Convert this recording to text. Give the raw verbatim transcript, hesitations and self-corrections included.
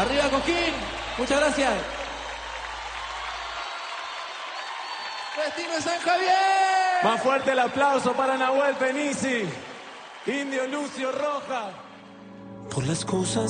Arriba Coquín, muchas gracias. Destino de San Javier. Más fuerte el aplauso para Nahuel Penisi, Indio Lucio Roja. Por las cosas